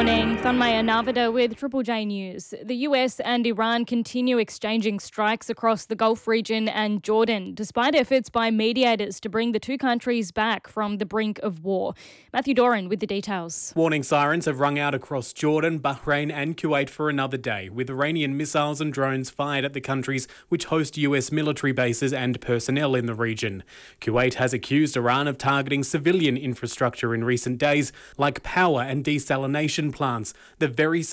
morning. Thanmaya Navada with Triple J News. The US and Iran continue exchanging strikes across the Gulf region and Jordan, despite efforts by mediators to bring the two countries back from the brink of war. Matthew Doran with the details. Warning sirens have rung out across Jordan, Bahrain and Kuwait for another day, with Iranian missiles and drones fired at the countries which host US military bases and personnel in the region. Kuwait has accused Iran of targeting civilian infrastructure in recent days, like power and desalination plants, the very